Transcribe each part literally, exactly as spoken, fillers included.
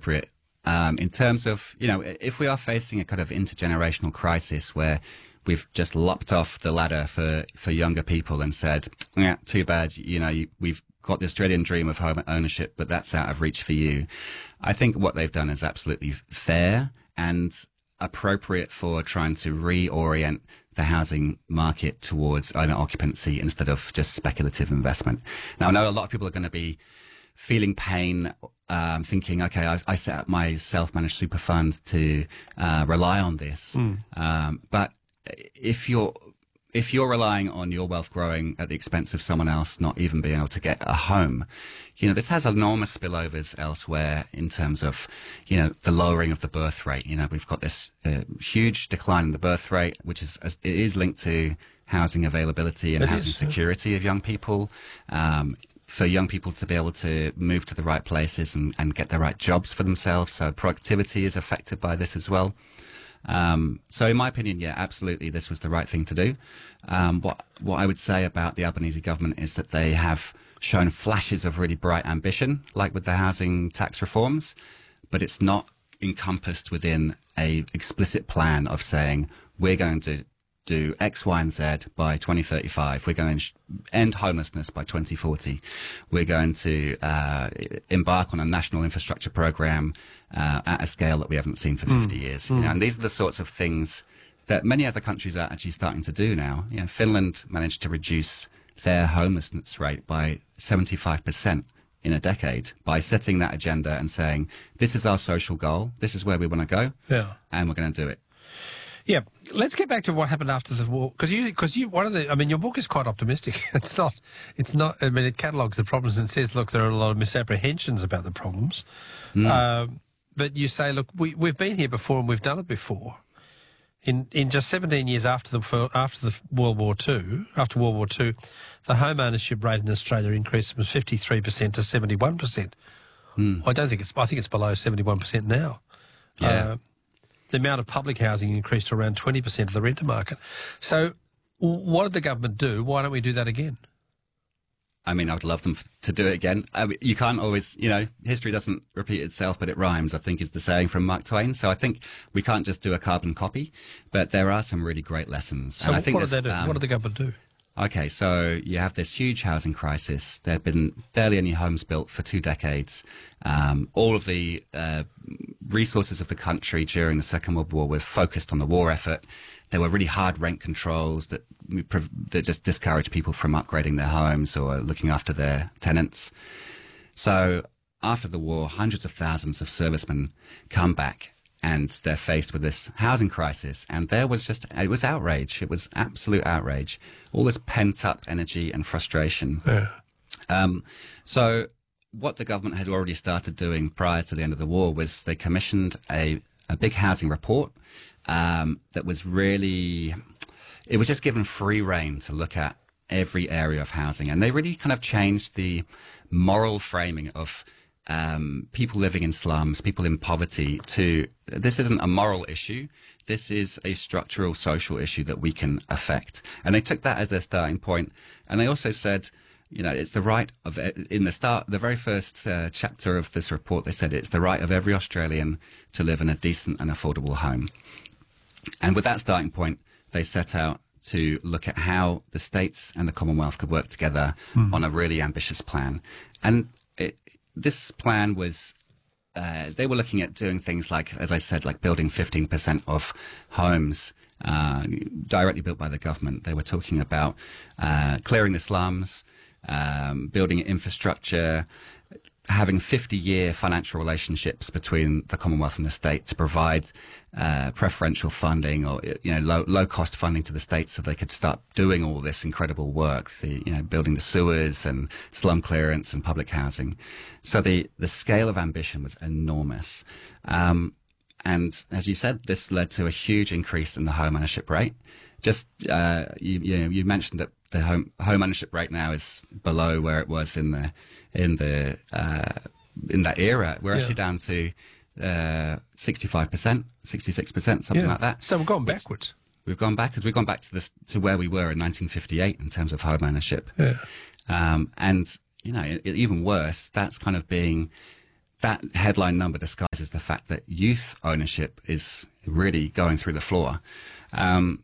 appropriate um, in terms of, you know, if we are facing a kind of intergenerational crisis where we've just lopped off the ladder for, for younger people and said, yeah, too bad, you know, you, we've got this Australian dream of home ownership, but that's out of reach for you. I think what they've done is absolutely fair and appropriate for trying to reorient the housing market towards owner occupancy instead of just speculative investment. Now, I know a lot of people are going to be feeling pain, um, thinking, okay, I, I set up my self-managed super fund to uh, rely on this. Mm. Um, but if you're if you're relying on your wealth growing at the expense of someone else not even being able to get a home, you know, this has enormous spillovers elsewhere in terms of, you know, the lowering of the birth rate. You know, we've got this uh, huge decline in the birth rate, which is, it is linked to housing availability and it housing is, security of young people. Um, for young people to be able to move to the right places and, and get the right jobs for themselves. So productivity is affected by this as well. Um, so in my opinion, yeah, absolutely, this was the right thing to do. Um, what, what I would say about the Albanese government is that they have shown flashes of really bright ambition, like with the housing tax reforms, but it's not encompassed within a explicit plan of saying, we're going to do X, Y, and Z by twenty thirty-five. We're going to end homelessness by twenty forty. We're going to uh, embark on a national infrastructure program uh, at a scale that we haven't seen for fifty mm. years. Mm. You know, and these are the sorts of things that many other countries are actually starting to do now. You know, Finland managed to reduce their homelessness rate by seventy-five percent in a decade by setting that agenda and saying, this is our social goal, this is where we want to go, yeah. and we're going to do it. Yeah, let's get back to what happened after the war, because you, because you, one of the, I mean, your book is quite optimistic. It's not, it's not. I mean, it catalogues the problems and says, look, there are a lot of misapprehensions about the problems, mm. um, but you say, look, we we've been here before and we've done it before. In in just seventeen years after the after the World War Two, after World War Two, the home ownership rate in Australia increased from fifty-three percent to seventy-one percent. Mm. I don't think it's. I think it's below seventy-one percent now. Yeah. Uh, the amount of public housing increased to around twenty percent of the renter market. So what did the government do? Why don't we do that again? I mean, I would love them to do it again. I mean, you can't always, you know, history doesn't repeat itself, but it rhymes, I think is the saying from Mark Twain. So I think we can't just do a carbon copy, but there are some really great lessons. So and I think what, did they do? Um, what did the government do? Okay, so you have this huge housing crisis. There have been barely any homes built for two decades. Um, all of the uh, resources of the country during the Second World War were focused on the war effort. There were really hard rent controls that that just discouraged people from upgrading their homes or looking after their tenants. So after the war, hundreds of thousands of servicemen come back and they're faced with this housing crisis. And there was just, it was outrage. It was absolute outrage. All this pent-up energy and frustration. Yeah. Um, so what the government had already started doing prior to the end of the war was they commissioned a, a big housing report um, that was really, it was just given free rein to look at every area of housing. And they really kind of changed the moral framing of um, people living in slums, people in poverty to, this isn't a moral issue. This is a structural social issue that we can affect. And they took that as their starting point. And they also said, you know, it's the right of, in the start, the very first uh, chapter of this report, they said it's the right of every Australian to live in a decent and affordable home. And with that starting point, they set out to look at how the states and the Commonwealth could work together mm. on a really ambitious plan. And it, this plan was, uh, they were looking at doing things like, as I said, like building fifteen percent of homes uh, directly built by the government. They were talking about uh, clearing the slums, um, building infrastructure, having fifty-year financial relationships between the Commonwealth and the state to provide uh, preferential funding or, you know, low, low-cost funding to the state so they could start doing all this incredible work, the, you know, building the sewers and slum clearance and public housing. So the, the scale of ambition was enormous. Um, and as you said, this led to a huge increase in the home ownership rate. Just, uh, you, you know, you mentioned that the home, home ownership rate now is below where it was in the, in the, uh, in that era. We're yeah. actually down to, uh, sixty-five percent, sixty-six percent, something yeah. like that. So we've gone backwards. We've gone backwards. We've gone back to this, to where we were in nineteen fifty-eight in terms of home ownership. Yeah. Um, and, you know, it, it, even worse, that's kind of being that headline number disguises the fact that youth ownership is really going through the floor. Um,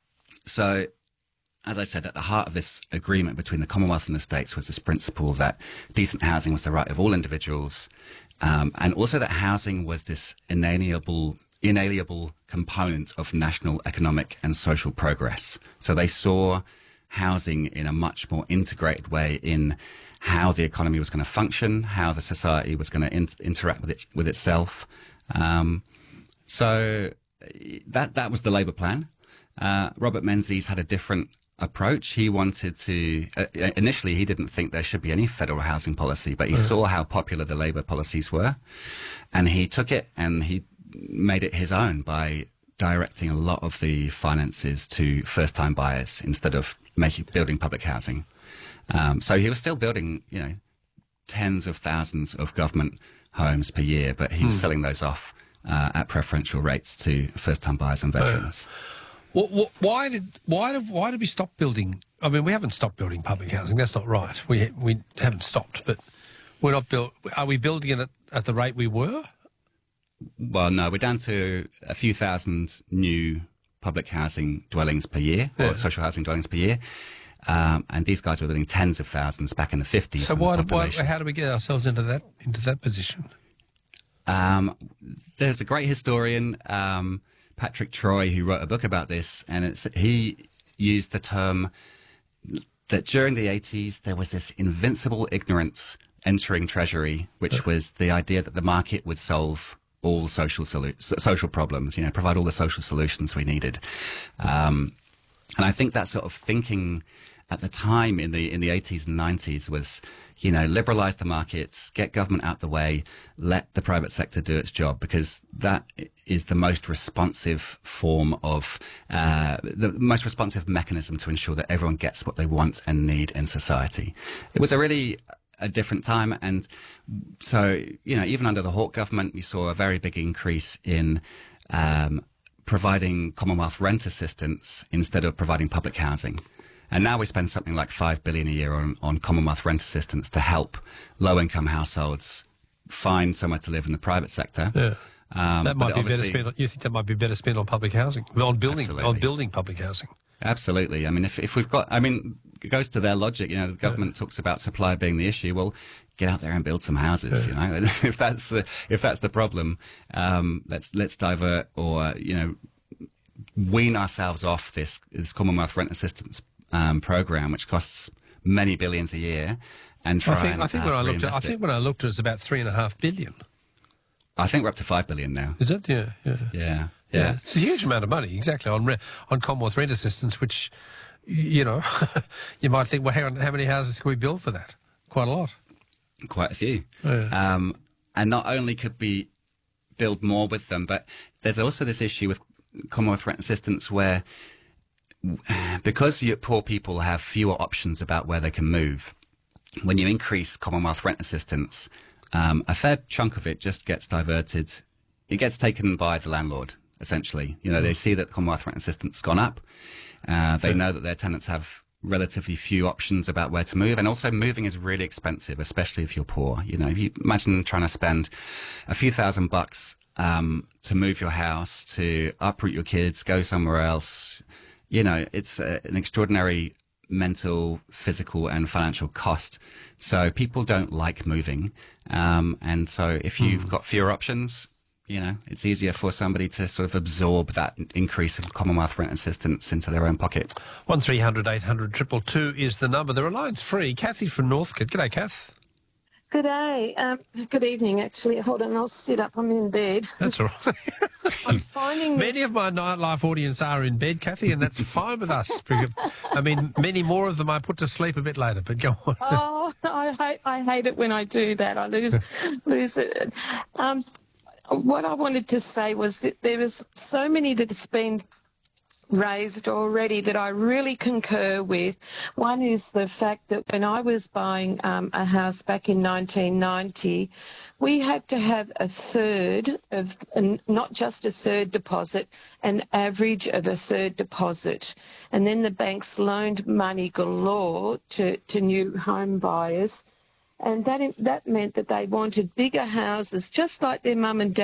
so, as I said, at the heart of this agreement between the Commonwealth and the states was this principle that decent housing was the right of all individuals, um, and also that housing was this inalienable, inalienable component of national economic and social progress. So they saw housing in a much more integrated way in how the economy was going to function, how the society was going to in- interact with it, with itself. Um, so that that was the Labour plan. Uh, Robert Menzies had a different approach. He wanted to, uh, initially he didn't think there should be any federal housing policy, but he saw how popular the Labour policies were, and he took it and he made it his own by directing a lot of the finances to first-time buyers instead of making building public housing. Um, so he was still building, you know, tens of thousands of government homes per year, but he was hmm. selling those off uh, at preferential rates to first-time buyers and veterans. Uh, why did why did why did we stop building? I mean, we haven't stopped building public housing. That's not right. We we haven't stopped, but we're not build. Are we building it at, at the rate we were? Well, no, we're down to a few thousand new public housing dwellings per year, yeah. or social housing dwellings per year. Um, and these guys were building tens of thousands back in the fifties. So why, why, how do we get ourselves into that into that position? Um, there's a great historian, um, Patrick Troy, who wrote a book about this, and it's, he used the term that during the eighties there was this invincible ignorance entering Treasury, which was the idea that the market would solve all social solu- social problems, you know, provide all the social solutions we needed. Um, and I think that sort of thinking at the time in the in the eighties and nineties was, you know, liberalize the markets, get government out the way, let the private sector do its job, because that is the most responsive form of, uh, the most responsive mechanism to ensure that everyone gets what they want and need in society. It was a really a different time. And so, you know, even under the Hawke government, we saw a very big increase in um, providing Commonwealth rent assistance instead of providing public housing. And now we spend something like five billion dollars a year on, on Commonwealth rent assistance to help low-income households find somewhere to live in the private sector. Yeah. Um, that might be better spent on, you think that might be better spent on public housing, on building, absolutely. on building public housing? Absolutely. I mean, if if we've got, I mean, it goes to their logic. You know, the government yeah. talks about supply being the issue. Well, get out there and build some houses. Yeah. You know, if that's uh, if that's the problem, um, let's let's divert or you know wean ourselves off this this Commonwealth rent assistance um, program, which costs many billions a year, and try. I think, and, I think uh, when I looked at, I think when I looked at, it was about three and a half billion. I think we're up to five billion now. Is it? Yeah, yeah, yeah. Yeah, yeah. It's a huge amount of money, exactly, on re- on Commonwealth rent assistance, which, you know, you might think, well, hang on, how many houses can we build for that? Quite a lot. Quite a few. Yeah. Um, and not only could we build more with them, but there's also this issue with Commonwealth rent assistance where, because you, poor people have fewer options about where they can move, when you increase Commonwealth rent assistance, um, a fair chunk of it just gets diverted. It gets taken by the landlord, essentially. You know, they see that Commonwealth rent assistance has gone up. Uh, they know that their tenants have relatively few options about where to move, and also moving is really expensive, especially if you're poor. You know, if you imagine trying to spend a few thousand bucks um, to move your house, to uproot your kids, go somewhere else. You know, it's uh, an extraordinary mental, physical, and financial cost. So people don't like moving, um, and so if you've mm. got fewer options, you know, it's easier for somebody to sort of absorb that increase in Commonwealth rent assistance into their own pocket. One three hundred eight hundred two two two is the number. The line's free. Kathy from Northcote. G'day, Kath. Good day. Um, good evening, actually. Hold on, I'll sit up. I'm in bed. That's all right. I'm finding many of my nightlife audience are in bed, Kathy, and that's fine with us. I mean, many more of them I put to sleep a bit later, but go on. Oh, I hate, I hate it when I do that. I lose, lose it. Um, what I wanted to say was that there is so many that has been raised already that I really concur with. One is the fact that when I was buying um, a house back in nineteen ninety, we had to have a third of, and not just a third deposit, an average of a third deposit. And then the banks loaned money galore to, to new home buyers. And that that meant that they wanted bigger houses, just like their mum and dad.